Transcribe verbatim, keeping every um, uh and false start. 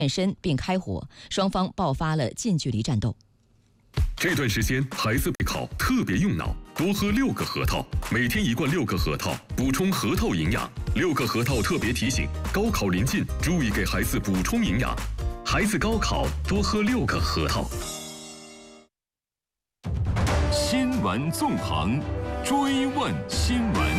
现身并开火，双方爆发了近距离战斗。 这段时间孩子备考特别用脑，多喝六个核桃，每天一罐六个核桃，补充核桃营养。六个核桃特别提醒：高考临近，注意给孩子补充营养。孩子高考多喝六个核桃。 新闻纵横，追问新闻。